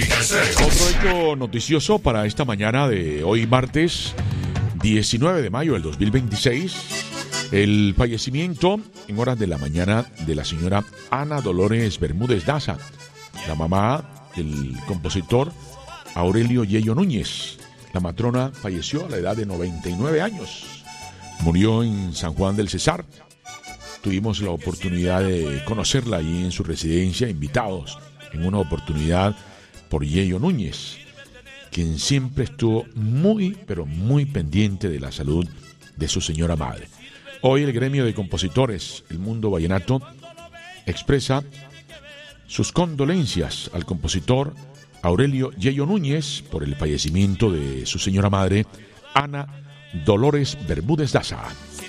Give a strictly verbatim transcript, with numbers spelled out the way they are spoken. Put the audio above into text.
Otro hecho noticioso para esta mañana de hoy martes diecinueve de mayo del dos mil veintiséis, el fallecimiento en horas de la mañana de la señora Ana Dolores Bermúdez Daza, la mamá del compositor Aurelio Yello Núñez. La matrona falleció a la edad de noventa y nueve años. Murió en San Juan del Cesar. Tuvimos la oportunidad de conocerla allí en su residencia, invitados en una oportunidad por Yello Núñez, quien siempre estuvo muy, pero muy pendiente de la salud de su señora madre. Hoy el gremio de compositores, el Mundo Vallenato, expresa sus condolencias al compositor Aurelio Yello Núñez por el fallecimiento de su señora madre, Ana Dolores Bermúdez Daza.